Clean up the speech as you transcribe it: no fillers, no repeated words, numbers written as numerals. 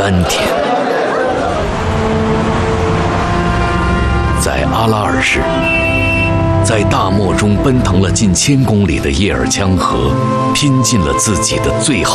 甘甜。在阿拉尔市，在大漠中奔腾了近1000公里的叶尔羌河，拼尽了自己的最后